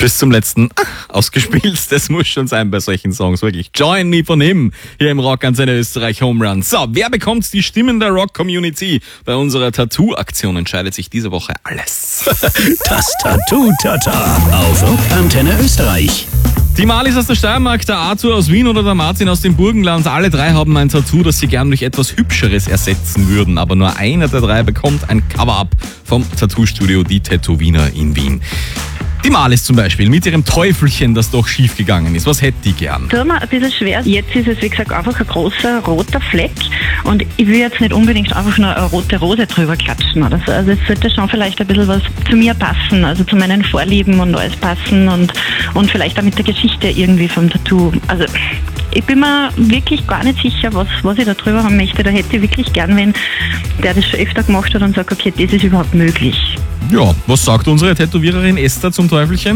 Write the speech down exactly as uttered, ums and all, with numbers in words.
bis zum letzten ausgespielt. Das muss schon sein bei solchen Songs, wirklich. Join Me von Him hier im Rock Antenne Österreich Home Run. So, wer bekommt die Stimmen der Rock-Community? Bei unserer Tattoo-Aktion entscheidet sich diese Woche alles. Das Tattoo-Tata auf Rock Antenne Österreich. Die Marlies aus der Steiermark, der Arthur aus Wien oder der Martin aus dem Burgenland, alle drei haben ein Tattoo, das sie gern durch etwas Hübscheres ersetzen würden. Aber nur einer der drei bekommt ein Cover-Up vom Tattoo-Studio Die Tätowiner in Wien. Die Marlies zum Beispiel, mit ihrem Teufelchen, das doch schief gegangen ist. Was hätte die gern? Das war mir ein bisschen schwer. Jetzt ist es, wie gesagt, einfach ein großer roter Fleck. Und ich will jetzt nicht unbedingt einfach nur eine rote Rose drüber klatschen oder so. Also es sollte schon vielleicht ein bisschen was zu mir passen, also zu meinen Vorlieben und alles passen und, und vielleicht auch mit der Geschichte irgendwie vom Tattoo. Also ich bin mir wirklich gar nicht sicher, was, was ich da drüber haben möchte. Da hätte ich wirklich gern wen, der das schon öfter gemacht hat und sagt, okay, das ist überhaupt möglich. Ja, was sagt unsere Tätowiererin Esther zum Teufelchen?